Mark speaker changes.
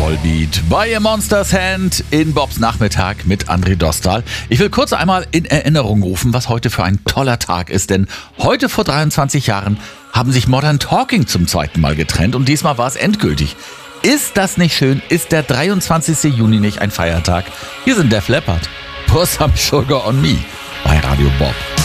Speaker 1: Volbeat bei Monsters Hand in Bobs Nachmittag mit André Dostal. Ich will kurz einmal in Erinnerung rufen, was heute für ein toller Tag ist, denn heute vor 23 Jahren haben sich Modern Talking zum zweiten Mal getrennt und diesmal war es endgültig. Ist das nicht schön? Ist der 23. Juni nicht ein Feiertag? Hier sind Def Leppard. Pour some sugar on me bei Radio Bob.